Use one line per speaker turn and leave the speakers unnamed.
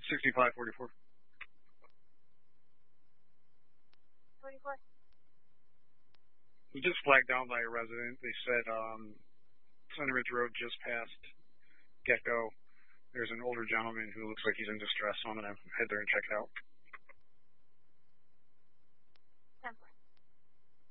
6544.
44.
We just flagged down by a resident. They said Center Ridge Road just past Get-Go. There's an older gentleman who looks like he's in distress, so I'm going to head there and check it out.